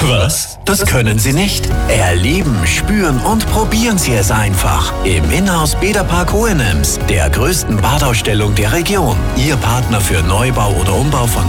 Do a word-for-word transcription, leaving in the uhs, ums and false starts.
Was? Das können Sie nicht? Erleben, spüren und probieren Sie es einfach. Im Inhouse Bäderpark Hohenems, der größten Badausstellung der Region. Ihr Partner für Neubau oder Umbau von